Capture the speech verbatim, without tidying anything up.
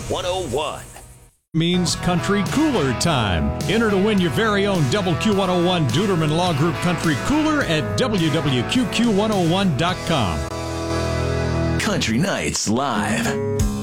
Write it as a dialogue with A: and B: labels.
A: one oh one.
B: Means country cooler time. Enter to win your very own W Q one oh one Duderman Law Group Country Cooler at w w q q one oh one dot com.
A: Country Nights Live.